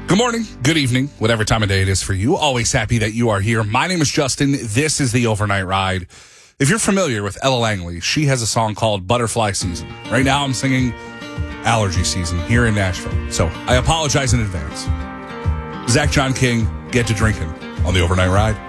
Good morning, good evening, whatever time of day it is for you. Always happy that you are here. My name is Justin. This is the Overnight Ride. If you're familiar with Ella Langley, she has a song called Butterfly Season. Right now I'm singing Allergy Season here in Nashville. So I apologize in advance. Zach John King, get to drinking on the Overnight Ride.